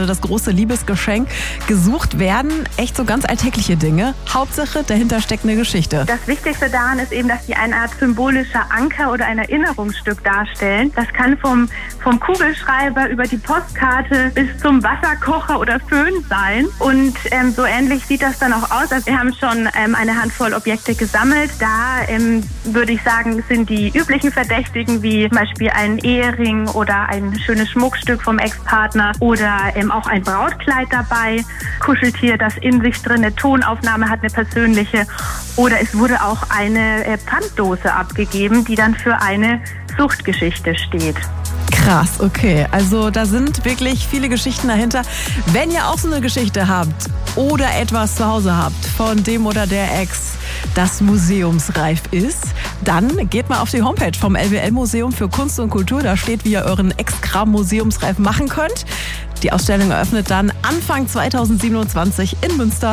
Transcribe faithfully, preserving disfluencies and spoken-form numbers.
oder das große Liebesgeschenk. Gesucht werden echt so ganz alltägliche Dinge. Hauptsache, dahinter steckt eine Geschichte. Das Wichtigste daran ist eben, dass sie eine Art symbolischer Anker oder ein Erinnerungsstück darstellen. Das kann vom, vom Kugelschreiber über die Postkarte bis zum Wasserkocher oder Föhn sein. Und ähm, so ähnlich sieht das dann auch aus. Also wir haben schon ähm, eine Handvoll Objekte gesammelt. Da ähm, würde ich sagen, sind die üblichen Verdächtigen wie zum Beispiel ein Ehering oder ein schönes Schmuckstück vom Ex-Partner oder ähm, auch ein Brautkleid dabei. Kuscheltier, das in sich drin eine Tonaufnahme hat, eine persönliche. Oder es wurde auch eine äh, Pfanddose abgegeben, die dann für eine Suchtgeschichte steht. Krass, okay. Also da sind wirklich viele Geschichten dahinter. Wenn ihr auch so eine Geschichte habt oder etwas zu Hause habt von dem oder der Ex, das museumsreif ist, dann geht mal auf die Homepage vom L W L-Museum für Kunst und Kultur. Da steht, wie ihr euren Ex-Kram museumsreif machen könnt. Die Ausstellung eröffnet dann Anfang zweitausendsiebenundzwanzig in Münster.